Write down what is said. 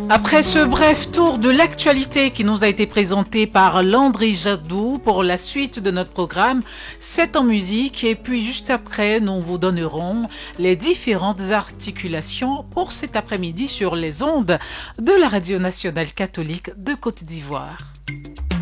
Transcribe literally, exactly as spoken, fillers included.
Après ce bref tour de l'actualité qui nous a été présenté par Landry Jadou pour la suite de notre programme, c'est en musique et puis juste après nous vous donnerons les différentes articulations pour cet après-midi sur les ondes de la Radio Nationale Catholique de Côte d'Ivoire.